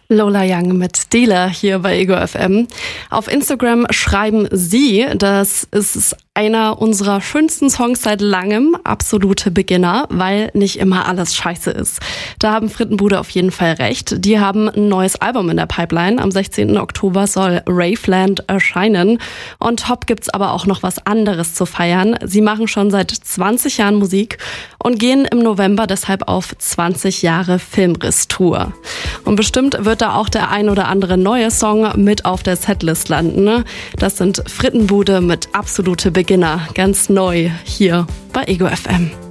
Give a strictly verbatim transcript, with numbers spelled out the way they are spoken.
Lola Young mit Dealer hier bei Ego F M. Auf Instagram schreiben sie, das ist einer unserer schönsten Songs seit langem, absolute Beginner, weil nicht immer alles scheiße ist. Da haben Frittenbude auf jeden Fall recht. Die haben ein neues Album in der Pipeline. Am sechzehnten Oktober soll Raveland erscheinen. On top gibt's aber auch noch was anderes zu feiern. Sie machen schon seit zwanzig Jahren Musik und gehen im November deshalb auf zwanzig Jahre Filmriss-Tour. Und bestimmt wird da auch der ein oder andere neue Song mit auf der Setlist landen. Das sind Frittenbude mit absolute Beginner, ganz neu hier bei Ego F M.